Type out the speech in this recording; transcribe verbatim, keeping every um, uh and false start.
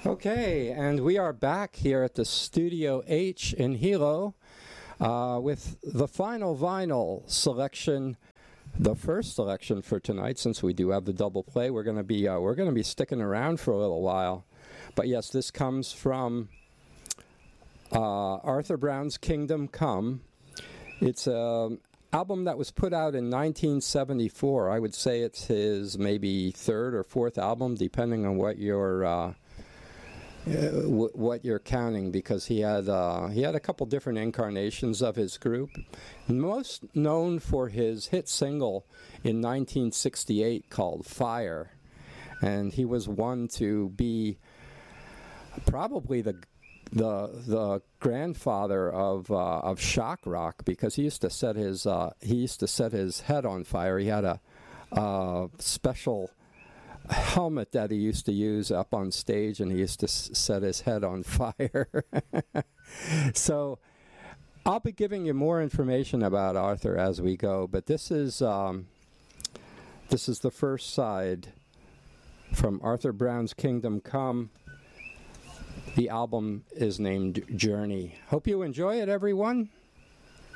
Okay, and we are back here at the Studio H in Hilo uh, with the final vinyl selection, the first selection for tonight. Since we do have the double play, we're going to be uh, we're going to be sticking around for a little while. But yes, this comes from uh, Arthur Brown's Kingdom Come. It's an album that was put out in nineteen seventy-four. I would say it's his maybe third or fourth album, depending on what your uh, Uh, w- what you're counting, because he had uh, he had a couple different incarnations of his group. Most known for his hit single in nineteen sixty-eight called Fire, and he was one to be probably the the the grandfather of uh, of shock rock, because he used to set his uh, he used to set his head on fire. He had a uh, special helmet that he used to use up on stage, and he used to s- set his head on fire. So I'll be giving you more information about Arthur as we go, but this is um, this is the first side from Arthur Brown's Kingdom Come. The album is named Journey. Hope you enjoy it, everyone.